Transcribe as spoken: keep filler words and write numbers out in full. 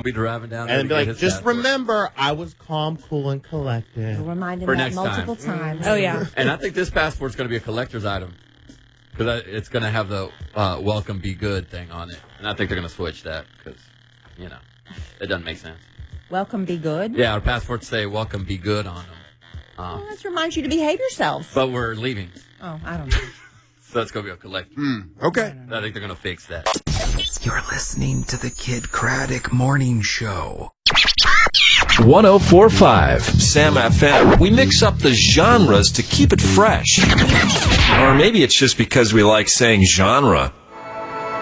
be driving down there And to be get like, his just passport. remember, I was calm, cool, and collected. We'll remind him For that next multiple time. times. Oh, yeah. And I think this passport's going to be a collector's item. Because it's going to have the uh, welcome, be good thing on it. And I think they're going to switch that because, you know, it doesn't make sense. Welcome, be good. Yeah, our passports say welcome, be good on them. Um, Well, that reminds you to behave yourselves. but we're leaving. Oh, I don't know. So it's going to be a collector. Mm, okay. I think they're going to fix that. You're listening to the Kid Craddock Morning Show. one oh four point five Sam F M. We mix up the genres to keep it fresh. Or maybe it's just because we like saying genre.